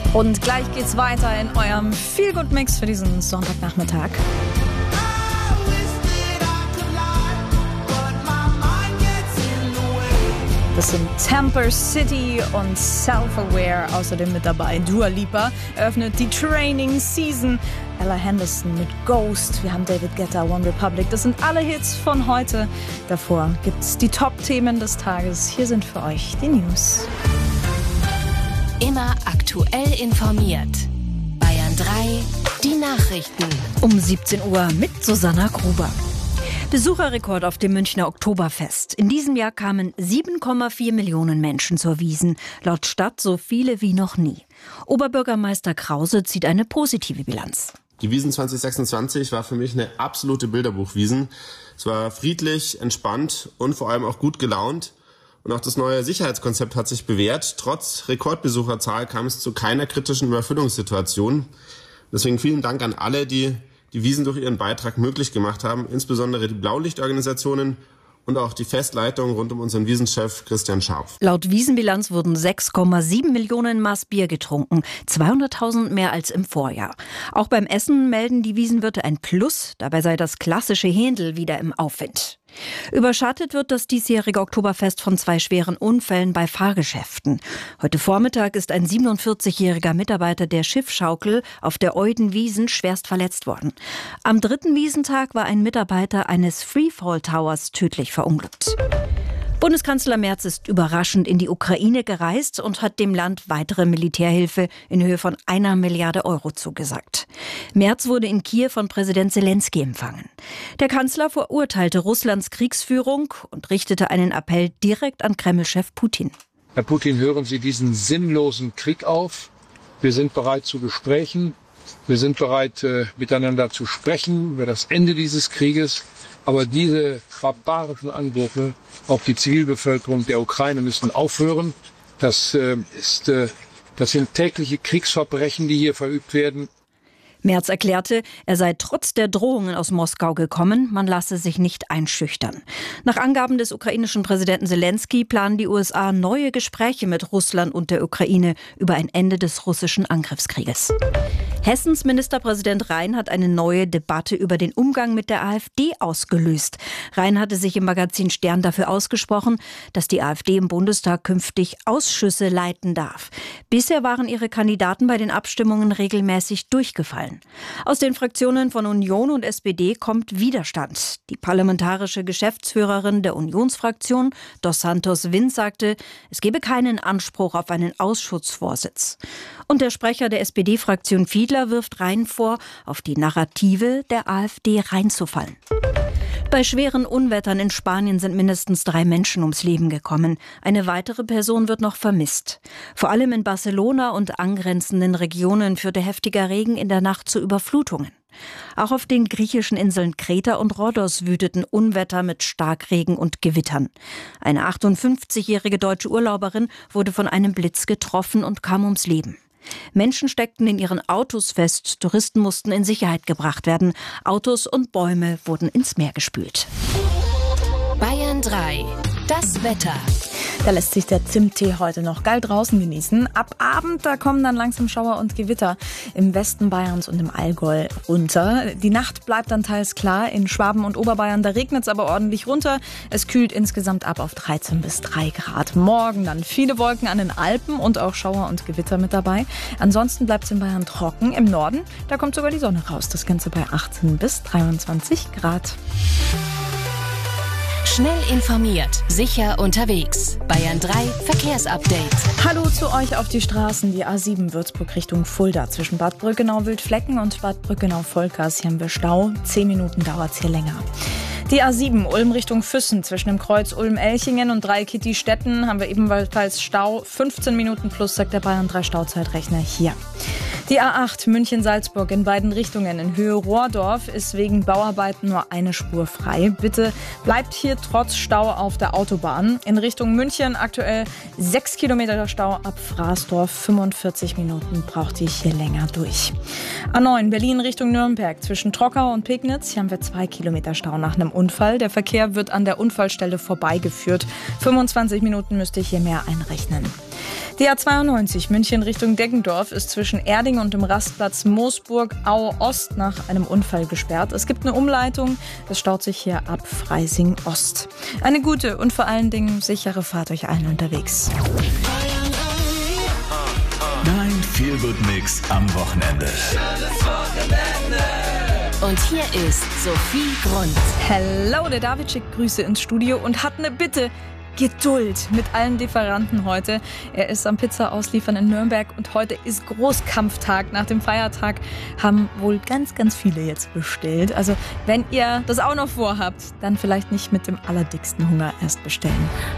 Und gleich geht's weiter in eurem Feel-Good-Mix für diesen Sonntagnachmittag. Das sind Temper City und Self-Aware außerdem mit dabei. Dua Lipa eröffnet die Training Season. Ella Henderson mit Ghost. Wir haben David Guetta, One Republic. Das sind alle Hits von heute. Davor gibt's die Top-Themen des Tages. Hier sind für euch die News. Immer aktuell informiert. Bayern 3, die Nachrichten. Um 17 Uhr mit Susanna Gruber. Besucherrekord auf dem Münchner Oktoberfest. In diesem Jahr kamen 7,4 Millionen Menschen zur Wiesn. Laut Stadt so viele wie noch nie. Oberbürgermeister Krause zieht eine positive Bilanz. Die Wiesn 2026 war für mich eine absolute Bilderbuchwiesn. Es war friedlich, entspannt und vor allem auch gut gelaunt. Und auch das neue Sicherheitskonzept hat sich bewährt. Trotz Rekordbesucherzahl kam es zu keiner kritischen Überfüllungssituation. Deswegen vielen Dank an alle, die die Wiesn durch ihren Beitrag möglich gemacht haben, insbesondere die Blaulichtorganisationen und auch die Festleitung rund um unseren Wiesenchef Christian Scharf. Laut Wiesenbilanz wurden 6,7 Millionen Maß Bier getrunken, 200.000 mehr als im Vorjahr. Auch beim Essen melden die Wiesenwirte ein Plus, dabei sei das klassische Händel wieder im Aufwind. Überschattet wird das diesjährige Oktoberfest von 2 schweren Unfällen bei Fahrgeschäften. Heute Vormittag ist ein 47-jähriger Mitarbeiter der Schiffschaukel auf der Euden-Wiesn schwerst verletzt worden. Am 3. Wiesentag war ein Mitarbeiter eines Freefall Towers tödlich verunglückt. Bundeskanzler Merz ist überraschend in die Ukraine gereist und hat dem Land weitere Militärhilfe in Höhe von 1 Milliarde Euro zugesagt. Merz wurde in Kiew von Präsident Zelensky empfangen. Der Kanzler verurteilte Russlands Kriegsführung und richtete einen Appell direkt an Kreml-Chef Putin. Herr Putin, hören Sie diesen sinnlosen Krieg auf. Wir sind bereit zu Gesprächen. Wir sind bereit, miteinander zu sprechen über das Ende dieses Krieges. Aber diese barbarischen Angriffe auf die Zivilbevölkerung der Ukraine müssen aufhören. Das sind tägliche Kriegsverbrechen, die hier verübt werden. Merz erklärte, er sei trotz der Drohungen aus Moskau gekommen, man lasse sich nicht einschüchtern. Nach Angaben des ukrainischen Präsidenten Zelensky planen die USA neue Gespräche mit Russland und der Ukraine über ein Ende des russischen Angriffskrieges. Hessens Ministerpräsident Rhein hat eine neue Debatte über den Umgang mit der AfD ausgelöst. Rhein hatte sich im Magazin Stern dafür ausgesprochen, dass die AfD im Bundestag künftig Ausschüsse leiten darf. Bisher waren ihre Kandidaten bei den Abstimmungen regelmäßig durchgefallen. Aus den Fraktionen von Union und SPD kommt Widerstand. Die parlamentarische Geschäftsführerin der Unionsfraktion, Dos Santos Wind, sagte, es gebe keinen Anspruch auf einen Ausschussvorsitz. Und der Sprecher der SPD-Fraktion Fiedler wirft Rhein vor, auf die Narrative der AfD reinzufallen. Bei schweren Unwettern in Spanien sind mindestens 3 Menschen ums Leben gekommen. Eine weitere Person wird noch vermisst. Vor allem in Barcelona und angrenzenden Regionen führte heftiger Regen in der Nacht zu Überflutungen. Auch auf den griechischen Inseln Kreta und Rhodos wüteten Unwetter mit Starkregen und Gewittern. Eine 58-jährige deutsche Urlauberin wurde von einem Blitz getroffen und kam ums Leben. Menschen steckten in ihren Autos fest, Touristen mussten in Sicherheit gebracht werden. Autos und Bäume wurden ins Meer gespült. Bayern 3, das Wetter. Da lässt sich der Zimttee heute noch geil draußen genießen. Ab Abend, da kommen dann langsam Schauer und Gewitter im Westen Bayerns und im Allgäu runter. Die Nacht bleibt dann teils klar. In Schwaben und Oberbayern, da regnet es aber ordentlich runter. Es kühlt insgesamt ab auf 13 bis 3 Grad. Morgen dann viele Wolken an den Alpen und auch Schauer und Gewitter mit dabei. Ansonsten bleibt es in Bayern trocken. Im Norden, da kommt sogar die Sonne raus. Das Ganze bei 18 bis 23 Grad. Schnell informiert, sicher unterwegs. Bayern 3 Verkehrsupdate. Hallo zu euch auf die Straßen. Die A7 Würzburg Richtung Fulda. Zwischen Bad Brückenau-Wildflecken und Bad Brückenau-Volkers. Hier haben wir Stau. 10 Minuten dauert es hier länger. Die A7 Ulm Richtung Füssen. Zwischen dem Kreuz Ulm-Elchingen und Dreikitti-Stetten haben wir ebenfalls Stau. 15 Minuten plus, sagt der Bayern 3 Stauzeitrechner hier. Die A8 München-Salzburg in beiden Richtungen in Höhe Rohrdorf ist wegen Bauarbeiten nur eine Spur frei. Bitte bleibt hier trotz Stau auf der Autobahn. In Richtung München aktuell 6 Kilometer Stau ab Fraßdorf. 45 Minuten braucht ihr hier länger durch. A9 Berlin Richtung Nürnberg zwischen Trockau und Pegnitz. Hier haben wir 2 Kilometer Stau nach einem Unfall. Der Verkehr wird an der Unfallstelle vorbeigeführt. 25 Minuten müsste ich hier mehr einrechnen. Die A92 München Richtung Deggendorf ist zwischen Erding und dem Rastplatz Moosburg-Aue-Ost nach einem Unfall gesperrt. Es gibt eine Umleitung, es staut sich hier ab Freising-Ost. Eine gute und vor allen Dingen sichere Fahrt euch allen unterwegs. Dein Feel-Good-Mix am Wochenende. Und hier ist Sophie Grund. Hello, der David schickt Grüße ins Studio und hat eine Bitte. Geduld mit allen Lieferanten heute. Er ist am Pizza ausliefern in Nürnberg und heute ist Großkampftag. Nach dem Feiertag haben wohl ganz, ganz viele jetzt bestellt. Also wenn ihr das auch noch vorhabt, dann vielleicht nicht mit dem allerdicksten Hunger erst bestellen.